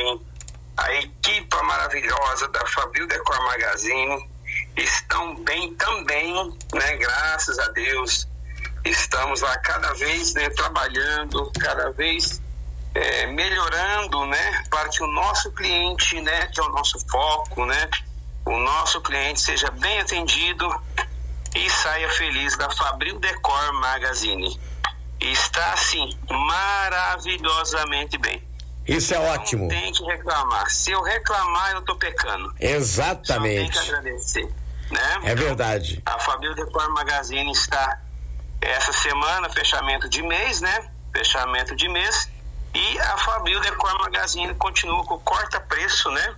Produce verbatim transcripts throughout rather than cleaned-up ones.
também a equipe maravilhosa da Fabril Decor Magazine estão bem também, né? Graças a Deus, estamos lá cada vez, né, trabalhando, cada vez é, melhorando, né, para que o nosso cliente, né, que é o nosso foco, né, o nosso cliente seja bem atendido e saia feliz da Fabril Decor Magazine. Está, assim, maravilhosamente bem. Isso é não ótimo. Não tem que reclamar. Se eu reclamar, eu tô pecando. Exatamente. Só tem que agradecer, né? É verdade. A Fabril Decor Magazine está essa semana, fechamento de mês, né? Fechamento de mês. E a Fabril Decor Magazine continua com o corta-preço, né?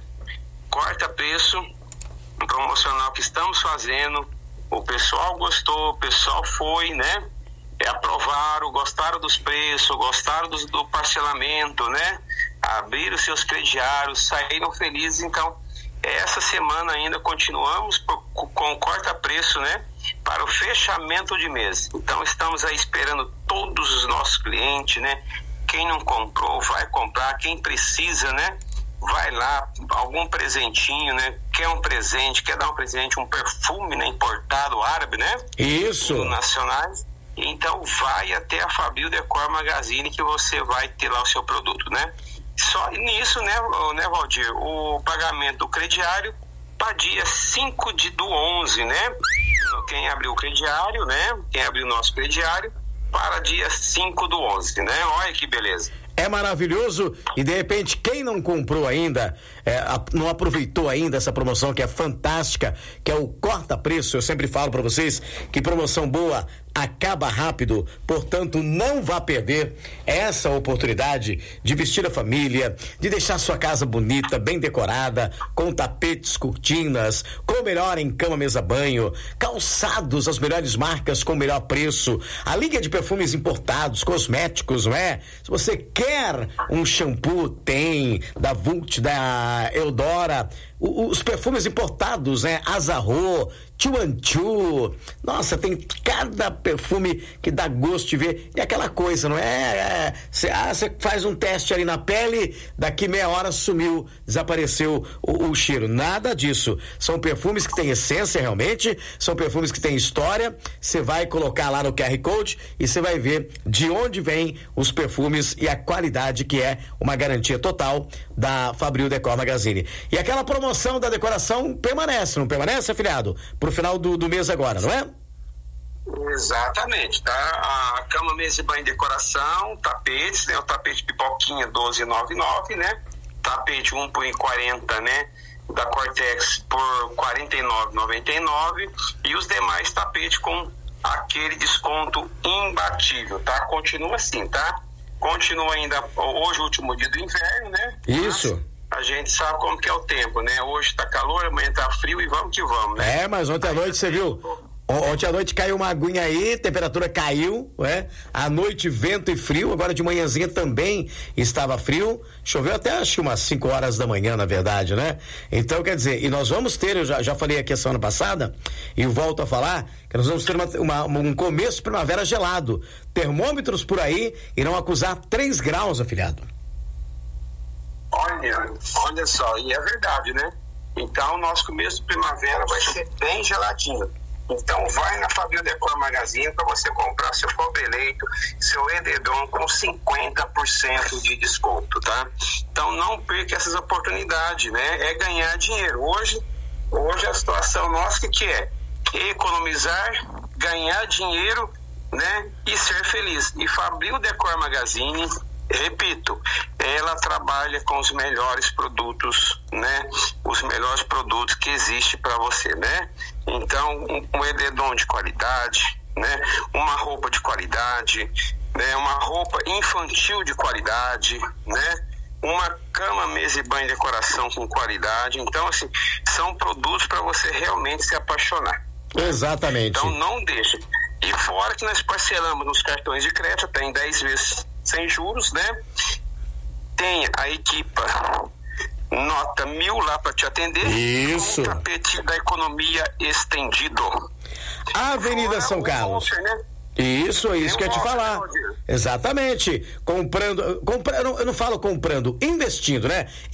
Corta-preço promocional que estamos fazendo. O pessoal gostou, o pessoal foi, né? É, aprovaram, gostaram dos preços, gostaram do, do parcelamento, né? Abriram seus crediários, saíram felizes. Então, essa semana ainda continuamos por, com o corta-preço, né? Para o fechamento de mês. Então, estamos aí esperando todos os nossos clientes, né? Quem não comprou, vai comprar. Quem precisa, né? Vai lá, algum presentinho, né? Quer um presente, quer dar um presente, um perfume, né? Importado, árabe, né? Isso. Nacionais. Então vai até a Fabril Decor Magazine que você vai ter lá o seu produto, né? Só nisso, né, né, Valdir? O pagamento do crediário para dia cinco de, do onze, né? Quem abriu o crediário, né? Quem abriu o nosso crediário para dia cinco do onze, né? Olha que beleza. É maravilhoso e de repente quem não comprou ainda, é, não aproveitou ainda essa promoção que é fantástica, que é o corta-preço. Eu sempre falo para vocês que promoção boa acaba rápido, portanto não vá perder essa oportunidade de vestir a família, de deixar sua casa bonita, bem decorada, com tapetes, cortinas, com o melhor em cama, mesa, banho, calçados, as melhores marcas com o melhor preço, a linha de perfumes importados, cosméticos, não é? Se você quer um shampoo, tem, da Vult, da Eudora, os perfumes importados, né? Azarro, Chuanchu, nossa, tem cada perfume que dá gosto de ver, e aquela coisa, não é? Você é, ah, faz um teste ali na pele, daqui meia hora sumiu, desapareceu o, o cheiro, nada disso, são perfumes que têm essência realmente, são perfumes que têm história. Você vai colocar lá no Q R Code e você vai ver de onde vem os perfumes e a qualidade que é uma garantia total da Fabril Decor Magazine. E aquela promoção da decoração permanece, não permanece, afiliado? Pro final do, do mês agora, não é? Exatamente, tá? A cama, mesa e banho, decoração, tapetes, né? O tapete pipoquinha doze reais e noventa e nove centavos, né? Tapete um por quarenta, né? Da Cortex por quarenta e nove reais e noventa e nove centavos e os demais tapetes com aquele desconto imbatível, tá? Continua assim, tá? Continua ainda, hoje o último dia do inverno, né? Isso. Mas a gente sabe como que é o tempo, né? Hoje tá calor, amanhã tá frio e vamos que vamos, né? É, mas ontem à noite você viu, ontem à noite caiu uma aguinha aí, temperatura caiu, né? À noite vento e frio, agora de manhãzinha também estava frio, choveu até acho que umas cinco horas da manhã, na verdade, né? Então, quer dizer, e nós vamos ter, eu já, já falei aqui a semana passada, e volto a falar, que nós vamos ter uma, uma, um começo de primavera gelado, termômetros por aí irão acusar três graus, afilhado. Olha, olha só, e é verdade, né? Então, o nosso começo de primavera vai ser bem geladinho. Então, vai na Fabril Decor Magazine para você comprar seu cobre eleito, seu edredom com cinquenta por cento de desconto, tá? Então, não perca essas oportunidades, né? É ganhar dinheiro. Hoje, hoje a situação nossa que, que é economizar, ganhar dinheiro, né? E ser feliz. E Fabril Decor Magazine, repito, ela trabalha com os melhores produtos, né? Os melhores produtos que existem para você, né? Então, um, um edredom de qualidade, né? Uma roupa de qualidade, né? Uma roupa infantil de qualidade, né? Uma cama, mesa e banho e decoração com qualidade. Então, assim, são produtos para você realmente se apaixonar. Exatamente. Então, não deixe. E fora que nós parcelamos nos cartões de crédito, tem dez vezes sem juros, né? Tem a equipa nota mil lá para te atender. Isso. Com o tapete da economia estendido. Avenida fora São Carlos. Voucher, né? Isso, é isso que eu ia te falar. Exatamente. Comprando, comprando, eu não falo comprando, investindo, né?